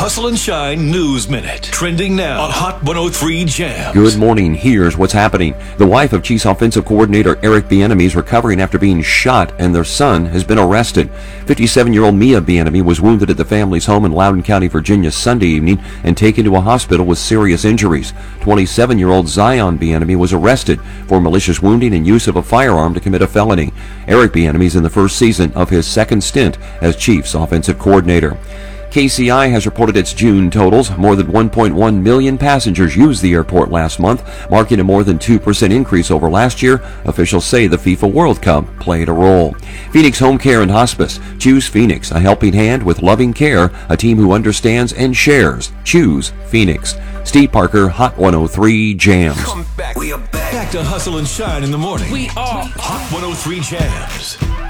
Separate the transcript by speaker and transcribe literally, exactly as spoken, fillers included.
Speaker 1: Hustle and Shine News Minute. Trending now on Hot one oh three Jams.
Speaker 2: Good morning. Here's what's happening. The wife of Chiefs offensive coordinator Eric Bieniemy is recovering after being shot, and their son has been arrested. fifty-seven-year-old Mia Bieniemy was wounded at the family's home in Loudoun County, Virginia, Sunday evening and taken to a hospital with serious injuries. twenty-seven-year-old Zion Bieniemy was arrested for malicious wounding and use of a firearm to commit a felony. Eric Bieniemy is in the first season of his second stint as Chiefs offensive coordinator. K C I has reported its June totals. More than one point one million passengers used the airport last month, marking a more than two percent increase over last year. Officials say the FIFA World Cup played a role. Phoenix Home Care and Hospice. Choose Phoenix, a helping hand with loving care, a team who understands and shares. Choose Phoenix. Steve Parker, Hot one oh three Jams.
Speaker 1: Come back. We are back. Back to Hustle and Shine in the morning. We are Hot one oh three Jams.